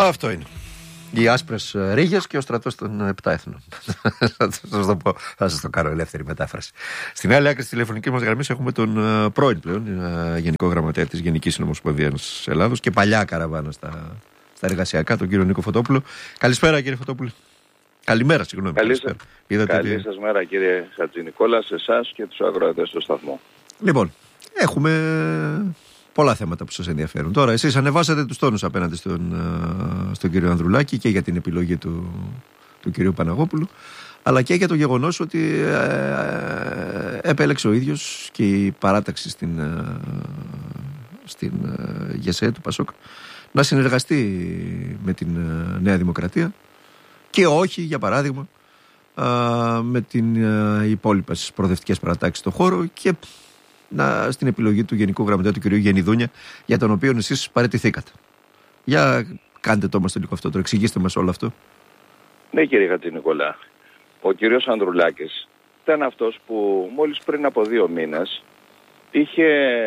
Αυτό είναι. Οι άσπρες ρίγες και ο στρατός των 7 έθνων. Θα σας το κάνω ελεύθερη μετάφραση. Στην άλλη άκρη της τηλεφωνικής μας γραμμής έχουμε τον πρώην πλέον Γενικό Γραμματέα της Γενικής Συνομοσπονδίας Ελλάδος και παλιά καραβάνα στα εργασιακά, τον κύριο Νίκο Φωτόπουλο. Καλησπέρα, κύριε Φωτόπουλο. Καλημέρα, συγγνώμη. Καλή σας μέρα, κύριε Χατζηνικόλα, σε εσάς και τους ακροατές του σταθμού. Λοιπόν, έχουμε πολλά θέματα που σας ενδιαφέρουν. Τώρα, εσείς ανεβάσατε τους τόνους απέναντι στον κύριο Ανδρουλάκη και για την επιλογή του κυρίου Παναγόπουλου, αλλά και για το γεγονός ότι επέλεξε ο ίδιος και η παράταξη στην ΓΕΣΕ του ΠΑΣΟΚ να συνεργαστεί με την Νέα Δημοκρατία και όχι, για παράδειγμα, με την υπόλοιπες προοδευτικές παρατάξεις στον χώρο και στην επιλογή του Γενικού Γραμματέα του κ. Γενιδούνια, για τον οποίο εσείς παραιτηθήκατε. Για κάντε το μας το λίγο αυτό, το εξηγήστε μας όλο αυτό. Ναι, κύριε Χατζηνικόλα, ο κύριος Ανδρουλάκης ήταν αυτός που μόλις πριν από 2 μήνες είχε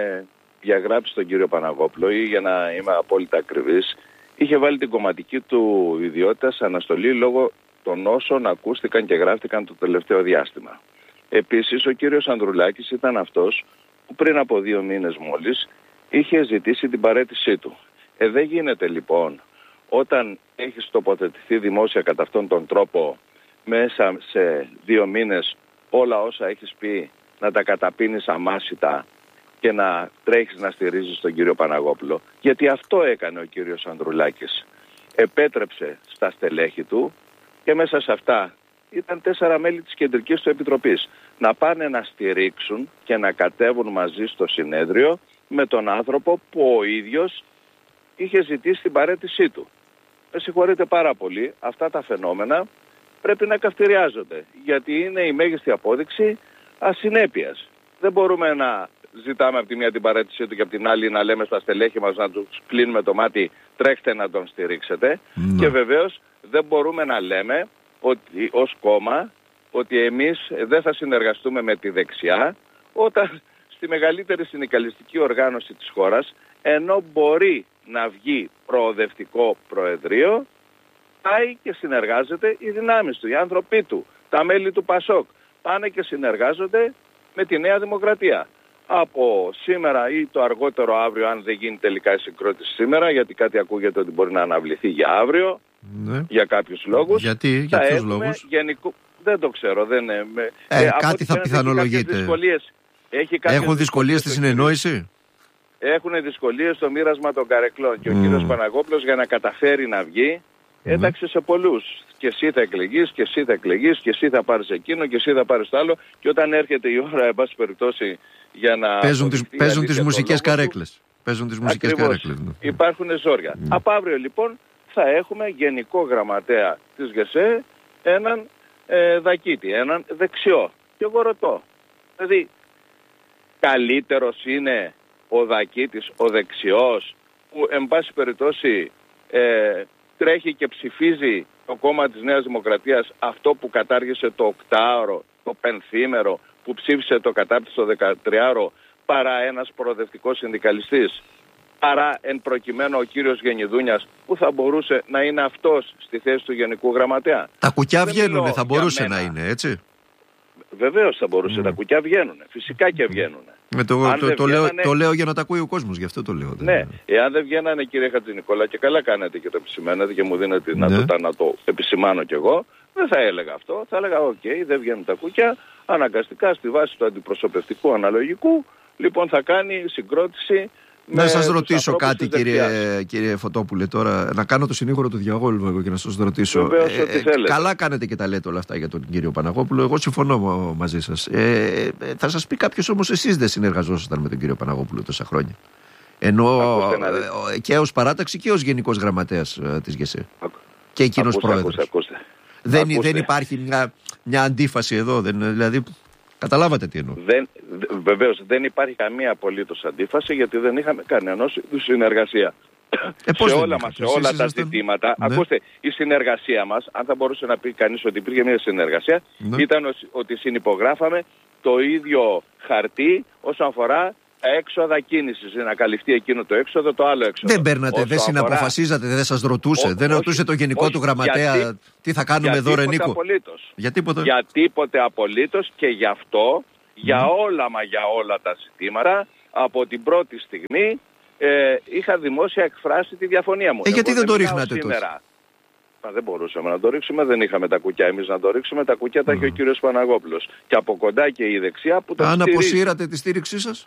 διαγράψει τον κύριο Παναγόπουλο, ή για να είμαι απόλυτα ακριβής, είχε βάλει την κομματική του ιδιότητα σε αναστολή λόγω των όσων ακούστηκαν και γράφτηκαν το τελευταίο διάστημα. Επίσης, ο κύριος Ανδρουλάκης ήταν αυτός που πριν από 2 μήνες μόλις είχε ζητήσει την παραίτησή του. Δεν γίνεται λοιπόν, όταν έχεις τοποθετηθεί δημόσια κατά αυτόν τον τρόπο, μέσα σε 2 μήνες όλα όσα έχεις πει να τα καταπίνεις αμάσιτα και να τρέχεις να στηρίζεις τον κύριο Παναγόπουλο. Γιατί αυτό έκανε ο κύριος Ανδρουλάκης. Επέτρεψε στα στελέχη του και μέσα σε αυτά ήταν 4 μέλη της κεντρικής του επιτροπής να πάνε να στηρίξουν και να κατέβουν μαζί στο συνέδριο με τον άνθρωπο που ο ίδιος είχε ζητήσει την παραίτησή του. Με συγχωρείτε πάρα πολύ, αυτά τα φαινόμενα πρέπει να καυτηριάζονται, γιατί είναι η μέγιστη απόδειξη ασυνέπειας. Δεν μπορούμε να ζητάμε από τη μία την παραίτησή του και από την άλλη να λέμε στα στελέχη μας να τους κλείνουμε το μάτι, τρέξτε να τον στηρίξετε. Και βεβαίως δεν μπορούμε να λέμε ότι ως κόμμα ότι εμείς δεν θα συνεργαστούμε με τη δεξιά, όταν στη μεγαλύτερη συνδικαλιστική οργάνωση της χώρας, ενώ μπορεί να βγει προοδευτικό προεδρείο, πάει και συνεργάζεται οι δυνάμεις του, οι άνθρωποι του, τα μέλη του ΠΑΣΟΚ, πάνε και συνεργάζονται με τη Νέα Δημοκρατία. Από σήμερα ή το αργότερο αύριο, αν δεν γίνει τελικά η συγκρότηση σήμερα, γιατί κάτι ακούγεται ότι μπορεί να αναβληθεί για αύριο, για κάποιους λόγους. Γιατί, για ποιους λόγους? Δεν το ξέρω. Κάτι θα πιθανολογείται. Έχουν δυσκολίες στη συνεννόηση. Έχουν δυσκολίες στο μοίρασμα των καρεκλών. Και ο κύριος Παναγόπουλος, για να καταφέρει να βγει, έταξε σε πολλούς. Και εσύ θα εκλεγείς, και εσύ θα εκλεγείς, και εσύ θα πάρεις εκείνο, και εσύ θα πάρεις το άλλο. Και όταν έρχεται η ώρα, εν πάση περιπτώσει, για να παίζουν τις μουσικές καρέκλες. Υπάρχουν ζόρια. Από αύριο λοιπόν θα έχουμε γενικό γραμματέα της ΓΕΣΕ έναν δακίτη, έναν δεξιό. Και εγώ ρωτώ, δηλαδή καλύτερος είναι ο δακίτης, ο δεξιός, που εν πάση περιπτώσει τρέχει και ψηφίζει το κόμμα της Νέας Δημοκρατίας αυτό που κατάργησε το 8ωρο, το 5ήμερο, που ψήφισε το κατάπτυστο 13ωρο, παρά ένας προοδευτικός συνδικαλιστής, παρά εν προκειμένου ο κύριος Γενιδούνιας, που θα μπορούσε να είναι αυτός στη θέση του Γενικού Γραμματέα. Τα κουκιά βγαίνουνε, θα μπορούσε να είναι, έτσι. Βεβαίως θα μπορούσε, τα κουκιά βγαίνουνε, φυσικά και βγαίνουνε. Το λέω για να τα ακούει ο κόσμος, γι' αυτό το λέω. Ναι, εάν δεν βγαίνανε, κύριε Χατζηνικόλα, και καλά κάνετε και το επισημαίνετε και μου δίνετε τη δυνατότητα να το επισημάνω κι εγώ, δεν θα έλεγα αυτό. Θα έλεγα, δεν βγαίνουν τα κουκιά, αναγκαστικά στη βάση του αντιπροσωπευτικού αναλογικού, λοιπόν θα κάνει συγκρότηση. Να σας ρωτήσω κάτι, κύριε Φωτόπουλε, τώρα, να κάνω το συνήγορο του διαγόλου εγώ και να σας ρωτήσω. Καλά κάνετε και τα λέτε όλα αυτά για τον κύριο Παναγόπουλο. Εγώ συμφωνώ μαζί σας. Θα σας πει κάποιος όμως, εσείς δεν συνεργαζόσασταν με τον κύριο Παναγόπουλο τόσα χρόνια. Ενώ και ως παράταξη και ως γενικός γραμματέας της ΓΕΣΕ. Και εκείνος πρόεδρος. Δεν υπάρχει μια αντίφαση εδώ, δηλαδή. Καταλάβατε τι εννοώ. Βεβαίως δεν υπάρχει καμία απολύτως αντίφαση, γιατί δεν είχαμε κανένας συνεργασία. Σε όλα τα ζητήματα. Ναι. Ακούστε, η συνεργασία μας, αν θα μπορούσε να πει κανείς ότι υπήρχε μια συνεργασία, ήταν ότι συνυπογράφαμε το ίδιο χαρτί όσον αφορά έξοδα κίνησης, να καλυφθεί εκείνο το έξοδο, το άλλο έξοδο. Δεν παίρνατε, δεν συναποφασίζατε, δεν σας ρωτούσε, δεν ρωτούσε το γενικό του γραμματέα τι θα κάνουμε εδώ, ρε Νίκο. Για τίποτε. Για τίποτε απολύτως, και γι' αυτό, για όλα τα ζητήματα, από την πρώτη στιγμή είχα δημόσια εκφράσει τη διαφωνία μου. Γιατί δεν το ρίχνατε τότε? Δεν μπορούσαμε να το ρίξουμε, δεν είχαμε τα κουκιά εμείς να το ρίξουμε, τα κουκιά τα είχε ο κύριος Παναγόπουλος. Και από κοντά και η δεξιά που το στηρίζει. Αν αποσύρατε τη στήριξή σας?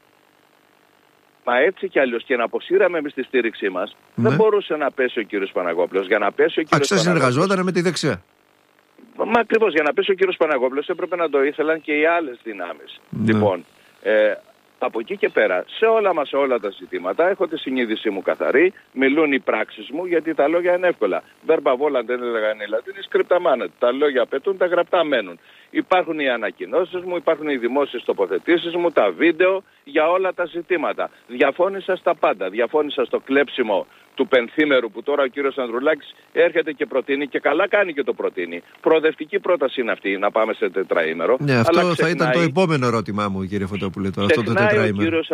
Μα έτσι κι αλλιώς, και να αποσύραμε εμείς τη στήριξή μας, δεν μπορούσε να πέσει ο κύριος Παναγόπουλος. Για να πέσει ο κύριος Παναγόπουλος. Συνεργαζόταν με τη δεξιά. Μα ακριβώς, για να πέσει ο κύριος Παναγόπουλος έπρεπε να το ήθελαν και οι άλλες δυνάμεις. Λοιπόν, από εκεί και πέρα, σε όλα τα ζητήματα, έχω τη συνείδησή μου καθαρή, μιλούν οι πράξεις μου, γιατί τα λόγια είναι εύκολα. Verba volant δεν έλεγαν οι Λατίνοι, scripta manent. Τα λόγια πετούν, τα γραπτά μένουν. Υπάρχουν οι ανακοινώσεις μου, υπάρχουν οι δημόσιες τοποθετήσεις μου, τα βίντεο για όλα τα ζητήματα. Διαφώνησα στα πάντα. Διαφώνησα στο κλέψιμο του πενθήμερου που τώρα ο κύριος Ανδρουλάκης έρχεται και προτείνει, και καλά κάνει και το προτείνει. Προοδευτική πρόταση είναι αυτή, να πάμε σε τετραήμερο. Ναι, αυτό θα ήταν το επόμενο ερώτημά μου, κύριε Φωτόπουλε. Ξεχνάει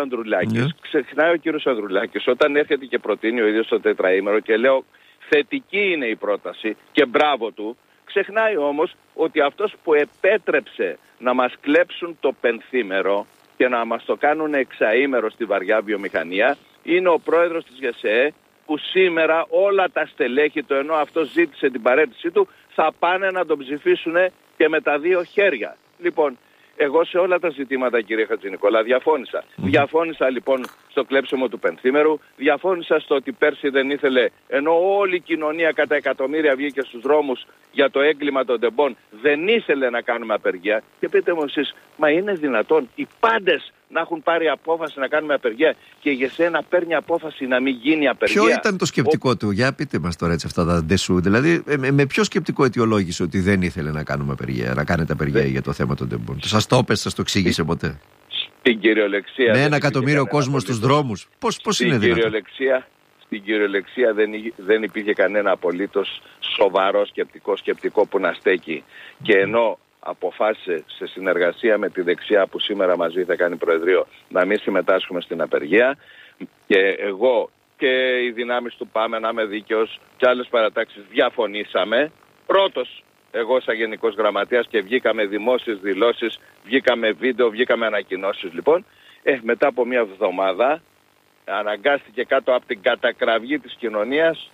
ο κύριος Ανδρουλάκης όταν έρχεται και προτείνει ο ίδιος το τετραήμερο, και λέω θετική είναι η πρόταση και μπράβο του. Ξεχνάει όμως ότι αυτός που επέτρεψε να μας κλέψουν το πενθήμερο και να μας το κάνουν εξαήμερο στη βαριά βιομηχανία είναι ο πρόεδρος της ΓΕΣΕ, που σήμερα όλα τα στελέχη του, ενώ αυτό ζήτησε την παρέτησή του, θα πάνε να τον ψηφίσουν και με τα δύο χέρια. Λοιπόν, εγώ σε όλα τα ζητήματα, κύριε Χατζηνικόλα, διαφώνησα. Διαφώνησα λοιπόν στο κλέψιμο του πενθήμερου, διαφώνησα στο ότι πέρσι δεν ήθελε, ενώ όλη η κοινωνία κατά εκατομμύρια βγήκε στους δρόμους για το έγκλημα των τεμπών, δεν ήθελε να κάνουμε απεργία. Και πείτε μου εσείς, μα είναι δυνατόν οι πάντες να έχουν πάρει απόφαση να κάνουμε απεργία και η ΓΕΣΕ να παίρνει απόφαση να μην γίνει απεργία? Ποιο ήταν το σκεπτικό του? Για πείτε μας τώρα έτσι αυτά τα ντεσού. Δηλαδή, με ποιο σκεπτικό αιτιολόγησε ότι δεν ήθελε να κάνουμε απεργία, να κάνετε απεργία για το θέμα των τεμπών? Σας το έπεσε, σας το εξήγησε ποτέ? Στην κυριολεξία. Με 1 εκατομμύριο κόσμο στους δρόμους. Πώς είναι δυνατόν? Στην κυριολεξία δεν υπήρχε κανένα απολύτως σοβαρό σκεπτικό που να στέκει. Και ενώ αποφάσισε σε συνεργασία με τη δεξιά που σήμερα μαζί θα κάνει προεδρείο να μην συμμετάσχουμε στην απεργία, και εγώ και οι δυνάμεις του Πάμε, να είμαι δίκαιος, και άλλες παρατάξεις διαφωνήσαμε. Πρώτος εγώ σαν Γενικός Γραμματέας, και βγήκαμε δημόσιες δηλώσεις, βγήκαμε βίντεο, βγήκαμε ανακοινώσεις. Λοιπόν, μετά από μια εβδομάδα αναγκάστηκε κάτω από την κατακραυγή της κοινωνίας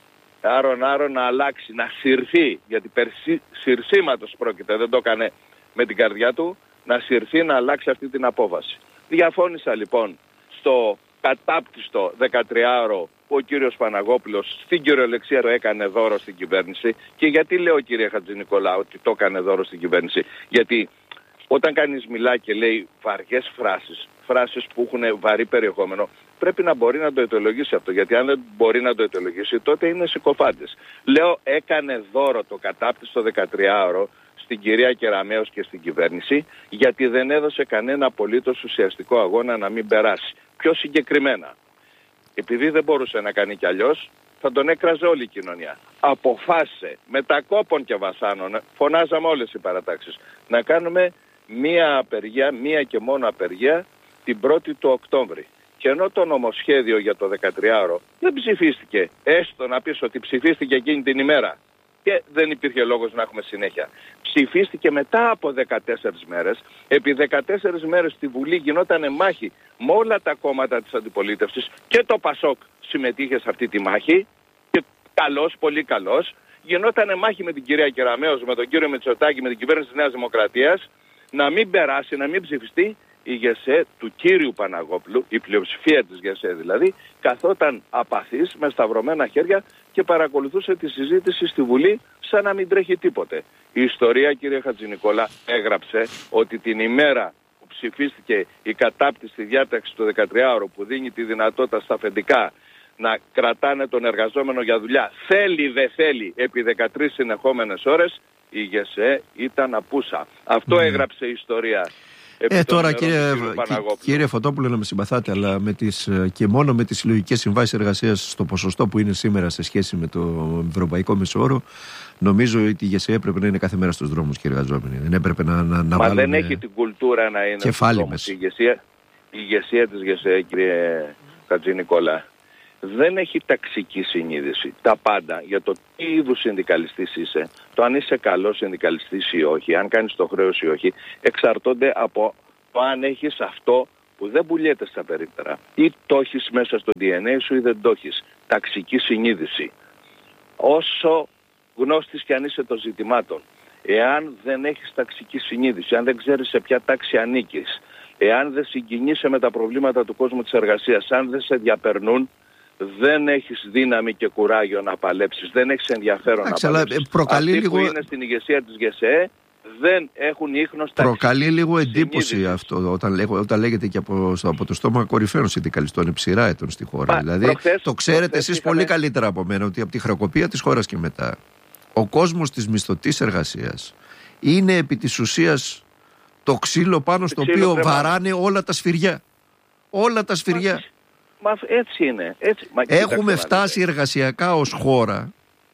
άρον να αλλάξει, να συρθεί, γιατί περί συρσήματος πρόκειται, δεν το έκανε με την καρδιά του, να συρθεί, να αλλάξει αυτή την απόφαση. Διαφώνησα λοιπόν στο κατάπτυστο 13ωρο που ο κύριος Παναγόπουλος στην κυριολεξία έκανε δώρο στην κυβέρνηση. Και γιατί λέω, κύριε Χατζηνικολάου, ότι το έκανε δώρο στην κυβέρνηση? Γιατί όταν κανείς μιλάει και λέει βαριές φράσεις που έχουν βαρύ περιεχόμενο, πρέπει να μπορεί να το αιτιολογήσει αυτό. Γιατί αν δεν μπορεί να το αιτιολογήσει, τότε είναι συκοφάντες. Λέω, έκανε δώρο το κατάπτυστο 13ωρο στην κυρία Κεραμέως και στην κυβέρνηση, γιατί δεν έδωσε κανένα απολύτως ουσιαστικό αγώνα να μην περάσει. Πιο συγκεκριμένα, επειδή δεν μπορούσε να κάνει κι αλλιώς, θα τον έκραζε όλη η κοινωνία. Αποφάσισε με τα κόπων και βασάνων, φωνάζαμε όλες οι παρατάξεις, να κάνουμε μία απεργία, μία και μόνο απεργία την 1η του Οκτώβρη. Και ενώ το νομοσχέδιο για το 13ωρο δεν ψηφίστηκε, έστω να πεις ότι ψηφίστηκε εκείνη την ημέρα και δεν υπήρχε λόγος να έχουμε συνέχεια. Ψηφίστηκε μετά από 14 μέρες. Επί 14 μέρες στη Βουλή γινόταν μάχη με όλα τα κόμματα της αντιπολίτευσης, και το ΠΑΣΟΚ συμμετείχε σε αυτή τη μάχη, και καλός, πολύ καλός. Γινόταν μάχη με την κυρία Κεραμέως, με τον κύριο Μητσοτάκη, με την κυβέρνηση της Νέας Δημοκρατίας, να μην περάσει, να μην ψηφιστεί. Η ΓΕΣΕ του κύριου Παναγόπουλου, η πλειοψηφία της ΓΕΣΕ δηλαδή, καθόταν απαθής με σταυρωμένα χέρια και παρακολουθούσε τη συζήτηση στη Βουλή σαν να μην τρέχει τίποτε. Η ιστορία, κύριε Χατζηνικόλα, έγραψε ότι την ημέρα που ψηφίστηκε η κατάπτυστη διάταξη του 13ωρο που δίνει τη δυνατότητα στα αφεντικά να κρατάνε τον εργαζόμενο για δουλειά, θέλει δεν θέλει, επί 13 συνεχόμενες ώρες, η ΓΕΣΕ ήταν απούσα. Αυτό έγραψε η ιστορία. Τώρα κύριε Φωτόπουλε, να με συμπαθάτε, αλλά και μόνο με τις συλλογικές συμβάσεις εργασίας στο ποσοστό που είναι σήμερα σε σχέση με το ευρωπαϊκό μεσόωρο, νομίζω ότι η ΓΕΣΕ έπρεπε να είναι κάθε μέρα στους δρόμους και εργαζόμενοι. Δεν έπρεπε να Μα δεν έχει την κουλτούρα να είναι στους δρόμους. ηγεσία της ΓΕΣΕ, κύριε Χατζηνικόλα, δεν έχει ταξική συνείδηση. Τα πάντα για το τι είδους συνδικαλιστής είσαι, το αν είσαι καλός συνδικαλιστής ή όχι, αν κάνεις το χρέος ή όχι, εξαρτώνται από το αν έχεις αυτό που δεν πουλιέται στα περίπτερα. Ή το έχεις μέσα στο DNA σου ή δεν το έχεις. Ταξική συνείδηση. Όσο γνώστης κι αν είσαι των ζητημάτων, εάν δεν έχεις ταξική συνείδηση, αν δεν ξέρεις σε ποια τάξη ανήκεις, εάν δεν συγκινείσαι με τα προβλήματα του κόσμου της εργασίας, αν δεν σε διαπερνούν, δεν έχεις δύναμη και κουράγιο να παλέψεις, δεν έχεις ενδιαφέρον να παλέψεις. Αυτοί που είναι στην ηγεσία της ΓΕΣΕ δεν έχουν ίχνος ταξικής. Προκαλεί λίγο εντύπωση αυτό όταν λέγεται και από το στόμα κορυφαίων συνδικαλιστών επί σειρά ετών στη χώρα. Δηλαδή το ξέρετε εσείς πολύ καλύτερα από μένα ότι από τη χρεοκοπία της χώρας και μετά ο κόσμος της μισθωτής εργασίας είναι επί της ουσίας το ξύλο πάνω στο οποίο βαράνε όλα τα σφυριά. Όλα τα σφυριά. Μα έτσι είναι. Έχουμε φτάσει εργασιακά ως χώρα.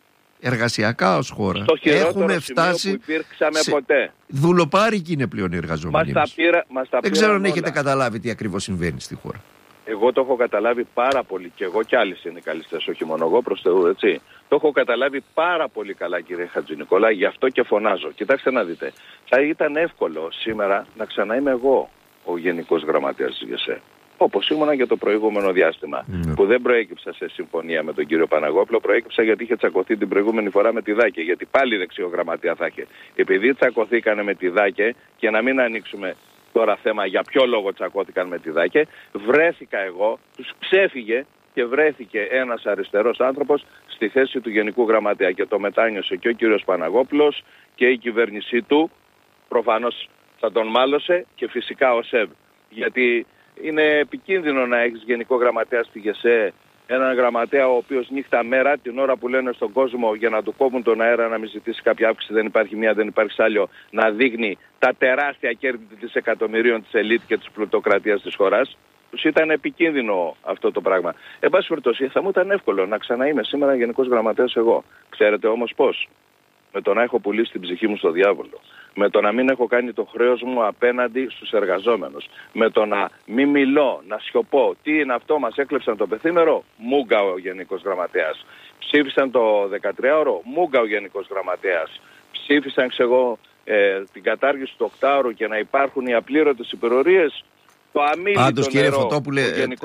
Στο χειρότερο σημείο που υπήρξαμε ποτέ. Δουλοπάρικοι είναι πλέον οι εργαζόμενοι μας. Δεν ξέρω αν έχετε καταλάβει τι ακριβώς συμβαίνει στη χώρα. Εγώ το έχω καταλάβει πάρα πολύ και εγώ και άλλοι συνδικαλιστές, όχι μόνο εγώ, προς Θεού, έτσι. Το έχω καταλάβει πάρα πολύ καλά, κύριε Χατζηνικόλα, γι' αυτό και φωνάζω. Κοιτάξτε να δείτε. Θα ήταν εύκολο σήμερα να ξανά είμαι εγώ ο Γενικός Γραμματέας της ΓΕΣΕ. Όπως ήμουνα για το προηγούμενο διάστημα. Που δεν προέκυψα σε συμφωνία με τον κύριο Παναγόπουλο, προέκυψα γιατί είχε τσακωθεί την προηγούμενη φορά με τη ΔΑΚΕ. Γιατί πάλι δεξιό γραμματέα θα είχε. Επειδή τσακωθήκανε με τη ΔΑΚΕ, και να μην ανοίξουμε τώρα θέμα για ποιο λόγο τσακώθηκαν με τη ΔΑΚΕ, βρέθηκα εγώ, τους ξέφυγε και βρέθηκε ένας αριστερός άνθρωπος στη θέση του Γενικού Γραμματέα. Και το μετάνιωσε και ο κύριος Παναγόπουλος και η κυβέρνησή του. Προφανώς θα τον μάλωσε και φυσικά ο ΣΕΒ. Γιατί είναι επικίνδυνο να έχεις Γενικό Γραμματέα στη ΓΕΣΕ, έναν γραμματέα ο οποίος νύχτα μέρα, την ώρα που λένε στον κόσμο για να του κόβουν τον αέρα να μην ζητήσει κάποια αύξηση, δεν υπάρχει μία, δεν υπάρχει άλλο, να δείχνει τα τεράστια κέρδη δισεκατομμυρίων της ελίτ και της πλουτοκρατίας της χώρας. Τους ήταν επικίνδυνο αυτό το πράγμα. Εν πάση περιπτώσει, θα μου ήταν εύκολο να ξαναείμαι σήμερα Γενικός Γραμματέας εγώ. Ξέρετε όμως πώς? Με το να έχω πουλήσει την ψυχή μου στο διάβολο. Με το να μην έχω κάνει το χρέος μου απέναντι στους εργαζόμενους. Με το να μην μιλώ, να σιωπώ. Τι είναι αυτό, μας έκλεψαν το πεθήμερο, μούγκα ο Γενικός Γραμματέας. Ψήφισαν το 13ωρο, μούγκα ο Γενικός Γραμματέας. Ψήφισαν την κατάργηση του 8ωρου και να υπάρχουν οι απλήρωτες υπερορίες. Πάντως, κύριε Φωτόπουλε,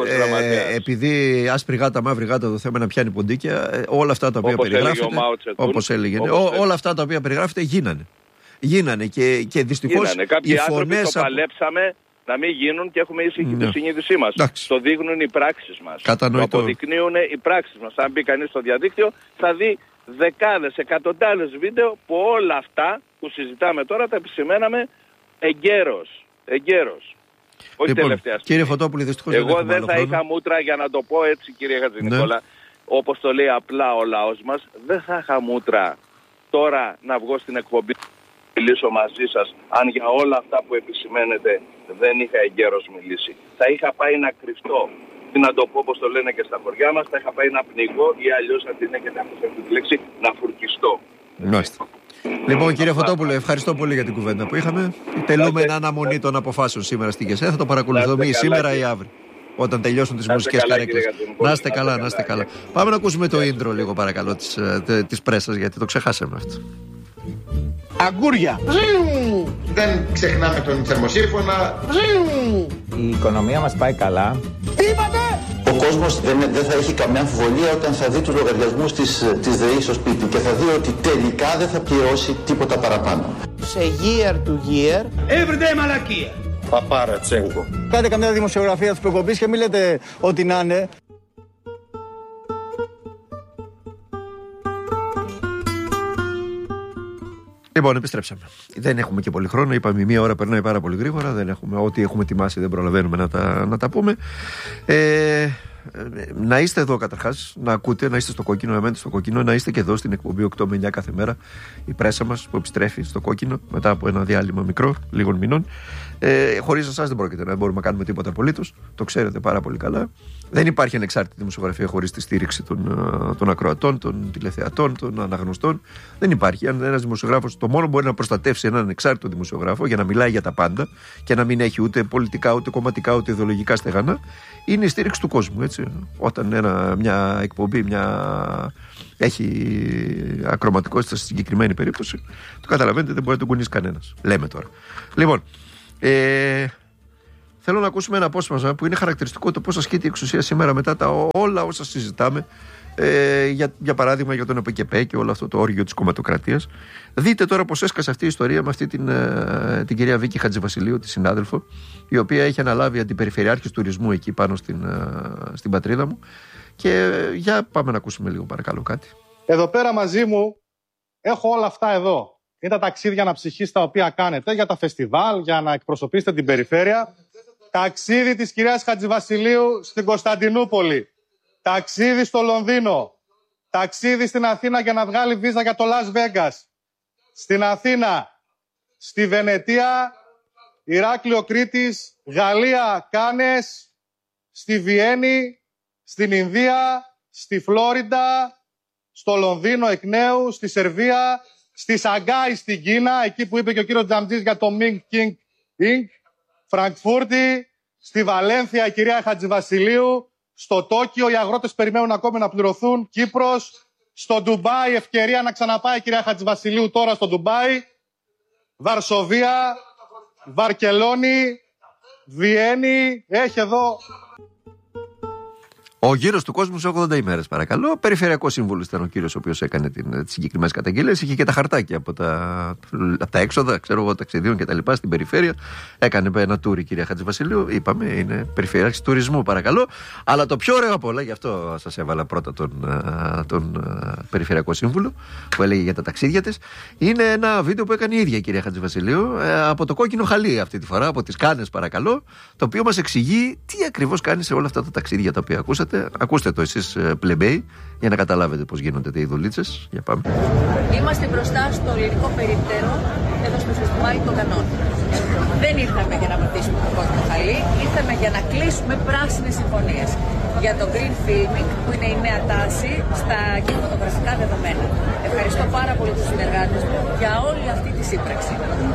επειδή άσπρη γάτα, μαύρη γάτα το θέμα να πιάνει ποντίκια, όλα αυτά τα οποία περιγράφετε, όπως έλεγε, όλα αυτά τα οποία περιγράφετε γίνανε και δυστυχώς κάποιοι άνθρωποι το παλέψαμε να μην γίνουν και έχουμε ήσυχη τη συνείδησή μας. Το δείχνουν οι πράξεις μας. Το αποδεικνύουν οι πράξεις μας. Αν μπει κανείς στο διαδίκτυο θα δει δεκάδες, εκατοντάδες βίντεο που όλα αυτά που συζητάμε τώρα τα επισημέναμε εγκαίρως. Λοιπόν, κύριε Φωτόπουλε, δυστυχώς εγώ δεν θα είχα μούτρα, για να το πω έτσι, κύριε Χατζηνικόλα, όπως το λέει απλά ο λαός μας, δεν θα είχα μούτρα τώρα να βγω στην εκπομπή να μιλήσω μαζί σας, αν για όλα αυτά που επισημαίνετε δεν είχα εγκαίρως μιλήσει. Θα είχα πάει να κρυφτώ, να το πω όπως το λένε και στα χωριά μας, θα είχα πάει να πνιγώ ή αλλιώς αν την έχετε αυτή τη λέξη, να φουρκιστώ. Μάλιστα. Λοιπόν, κύριε Φωτόπουλε, ευχαριστώ πολύ για την κουβέντα που είχαμε. Τελούμε εν αναμονή των αποφάσεων σήμερα στη ΓΕΣΕ. Θα το παρακολουθούμε ή σήμερα ή αύριο, όταν τελειώσουν τις μουσικές καρέκλες. Να είστε καλά, να είστε καλά. Πάμε να ακούσουμε το intro λίγο, παρακαλώ, της πρέσας, γιατί το ξεχάσαμε αυτό. Αγκούρια. Δεν ξεχνάμε τον θερμοσύμφωνα. Η οικονομία μας πάει καλά. Τι είπατε? Ο κόσμος δεν θα έχει καμιά αμφιβολία όταν θα δει τους λογαριασμούς της ΔΕΗ στο σπίτι και θα δει ότι τελικά δεν θα πληρώσει τίποτα παραπάνω. Σε year to year. Everyday μαλακία. Παπάρα Τσέγκο. Κάντε καμιά δημοσιογραφία της προκοπής και μην λέτε ότι να είναι. Λοιπόν, επιστρέψαμε. Δεν έχουμε και πολύ χρόνο. Είπαμε, μία ώρα περνάει πάρα πολύ γρήγορα. Δεν έχουμε, ό,τι έχουμε ετοιμάσει δεν προλαβαίνουμε να τα πούμε. να είστε εδώ καταρχάς, να ακούτε, να είστε στο κόκκινο, να μένετε στο κόκκινο, να είστε και εδώ στην εκπομπή 8 με 9 κάθε μέρα. Η πρέσα μας που επιστρέφει στο κόκκινο μετά από ένα διάλειμμα μικρό, λίγων μηνών. Χωρίς εσάς δεν πρόκειται να μπορούμε να κάνουμε τίποτα απολύτως. Το ξέρετε πάρα πολύ καλά. Δεν υπάρχει ανεξάρτητη δημοσιογραφία χωρίς τη στήριξη των ακροατών, των τηλεθεατών, των αναγνωστών. Δεν υπάρχει. Αν ένας δημοσιογράφος, το μόνο που μπορεί να προστατεύσει έναν ανεξάρτητο δημοσιογράφο για να μιλάει για τα πάντα και να μην έχει ούτε πολιτικά, ούτε κομματικά, ούτε ιδεολογικά στεγανά, είναι η στήριξη του κόσμου. Έτσι. Όταν μια εκπομπή έχει ακροματικότητα στη συγκεκριμένη περίπτωση, το καταλαβαίνετε, δεν μπορεί να τον κουνήσει κανένας. Λέμε τώρα. Λοιπόν. Θέλω να ακούσουμε ένα απόσπασμα που είναι χαρακτηριστικό το πώς ασκείται η εξουσία σήμερα μετά όλα όσα συζητάμε, για παράδειγμα για τον ΕΠΚΕ και όλο αυτό το όργιο της κομματοκρατίας. Δείτε τώρα πώς έσκασε αυτή η ιστορία με αυτή την κυρία Βίκη Χατζηβασιλείου, τη συνάδελφο, η οποία έχει αναλάβει αντιπεριφερειάρχης τουρισμού εκεί πάνω στην πατρίδα μου. Και για πάμε να ακούσουμε λίγο παρακαλώ κάτι. Εδώ πέρα μαζί μου έχω όλα αυτά εδώ. Είναι τα ταξίδια αναψυχής τα οποία κάνετε για τα φεστιβάλ, για να εκπροσωπήσετε την περιφέρεια. Ταξίδι της κυρίας Χατζηβασιλείου στην Κωνσταντινούπολη. Ταξίδι στο Λονδίνο. Ταξίδι στην Αθήνα για να βγάλει βίζα για το Las Vegas. Στην Αθήνα, στη Βενετία, Ηράκλειο Κρήτης, Γαλλία Κάνες, στη Βιέννη, στην Ινδία, στη Φλόριντα, στο Λονδίνο εκ νέου, στη Σερβία, στη Σαγκάη στην Κίνα, εκεί που είπε και ο κύριος Τζαμτζής για το Ming King Inc. Φραγκφούρτη, στη Βαλένθια η κυρία Χατζηβασιλείου, στο Τόκιο οι αγρότες περιμένουν ακόμη να πληρωθούν, Κύπρος, στο Ντουμπάι ευκαιρία να ξαναπάει η κυρία Χατζηβασιλείου τώρα στο Ντουμπάι, Βαρσοβία, Βαρκελόνη, Βιέννη, έχει εδώ... Ο γύρος του κόσμου σε 80 ημέρες, παρακαλώ. Περιφερειακός σύμβουλος ήταν ο κύριος ο οποίος έκανε τις συγκεκριμένες καταγγελίες. Είχε και τα χαρτάκια από τα έξοδα, ξέρω εγώ, ταξιδίων και τα λοιπά στην περιφέρεια. Έκανε ένα τουρ η κυρία Χατζηβασιλείου. Είπαμε, είναι περιφερειάρχης τουρισμού, παρακαλώ. Αλλά το πιο ωραίο από όλα, γι' αυτό σας έβαλα πρώτα τον Περιφερειακό Σύμβουλο που έλεγε για τα ταξίδια της, είναι ένα βίντεο που έκανε η ίδια η κυρία Χατζηβασιλείου από το κόκκινο χαλί αυτή τη φορά, από τις Κάνες, παρακαλώ. Το οποίο μας εξηγεί τι ακριβώς κάνει σε όλα αυτά τα ταξίδια τα οποία ακούσατε. Ακούστε το εσείς πλεμπέοι για να καταλάβετε πώς γίνονται οι δουλίτσες. Για πάμε. Είμαστε μπροστά στο ελληνικό περίπτερο, εδώ στο φεστιβάλ των Κανών. Δεν ήρθαμε για να πατήσουμε το κόκκινο χαλί, ήρθαμε για να κλείσουμε πράσινες συμφωνίες για το green filming, που είναι η νέα τάση στα κινηματογραφικά δεδομένα. Ευχαριστώ πάρα πολύ τους συνεργάτες μου για όλη αυτή τη σύμπραξη.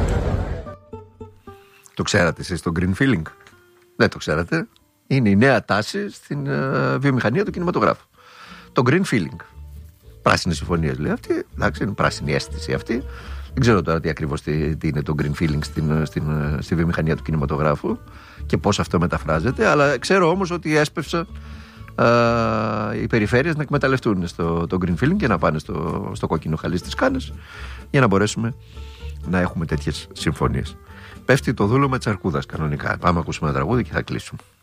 Το ξέρατε εσείς το green filming? Δεν το ξέρατε? Είναι η νέα τάση στην βιομηχανία του κινηματογράφου. Το green feeling. Πράσινες συμφωνίες λέει αυτή. Εντάξει, είναι πράσινη αίσθηση αυτή. Δεν ξέρω τώρα τι ακριβώς τι είναι το green feeling στη βιομηχανία του κινηματογράφου και πώς αυτό μεταφράζεται. Αλλά ξέρω όμως ότι έσπευσαν οι περιφέρειες να εκμεταλλευτούν το green feeling και να πάνε στο κόκκινο χαλί στις Κάνες για να μπορέσουμε να έχουμε τέτοιες συμφωνίες. Πέφτει το δούλωμα της αρκούδας κανονικά. Πάμε ακούσουμε ένα τραγούδι και θα κλείσουμε.